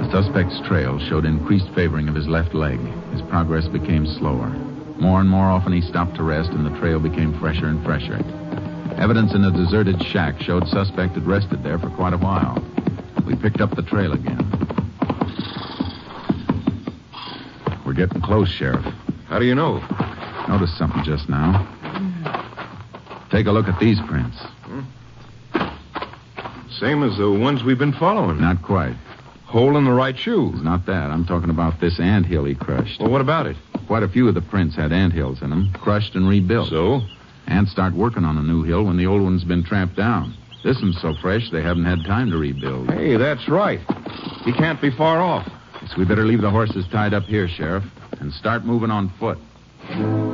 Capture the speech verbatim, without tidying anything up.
Suspect's trail showed increased favoring of his left leg. His progress became slower. More and more often he stopped to rest, and the trail became fresher and fresher. Evidence in a deserted shack showed Suspect had rested there for quite a while. We picked up the trail again. We're getting close, Sheriff. How do you know? Noticed something just now. Take a look at these prints. Hmm. Same as the ones we've been following. Not quite. Hole in the right shoe. It's not that. I'm talking about this anthill he crushed. Well, what about it? Quite a few of the prints had anthills in them, crushed and rebuilt. So? Ants start working on a new hill when the old one's been tramped down. This one's so fresh they haven't had time to rebuild. Hey, that's right. He can't be far off. Guess we better leave the horses tied up here, Sheriff, and start moving on foot.